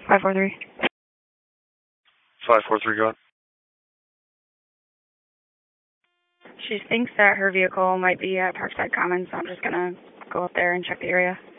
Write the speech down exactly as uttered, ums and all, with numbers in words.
five four three. five four three, go ahead. She thinks that her vehicle might be at Parkside Commons, so I'm just going to go up there and check the area.